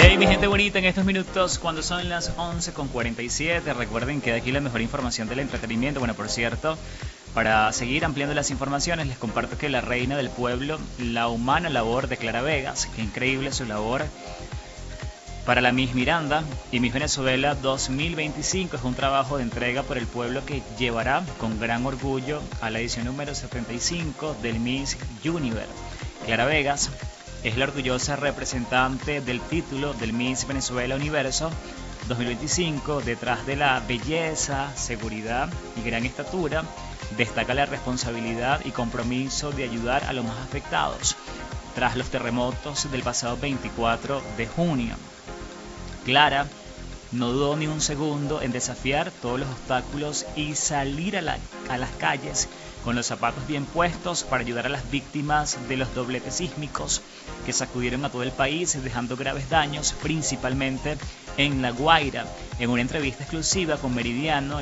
Hey mi gente bonita, en estos minutos cuando son las 11:47, recuerden que de aquí la mejor información del entretenimiento. Bueno, por cierto, para seguir ampliando las informaciones les comparto que la reina del pueblo, la humana labor de Clara Vegas, que increíble su labor para la Miss Miranda y Miss Venezuela 2025, es un trabajo de entrega por el pueblo que llevará con gran orgullo a la edición número 75 del Miss Universe. Clara Vegas es la orgullosa representante del título del Miss Venezuela Universo 2025. Detrás de la belleza, seguridad y gran estatura, destaca la responsabilidad y compromiso de ayudar a los más afectados tras los terremotos del pasado 24 de junio. Clara no dudó ni un segundo en desafiar todos los obstáculos y salir a las calles con los zapatos bien puestos para ayudar a las víctimas de los dobletes sísmicos que sacudieron a todo el país, dejando graves daños, principalmente en La Guaira. En una entrevista exclusiva con Meridiano,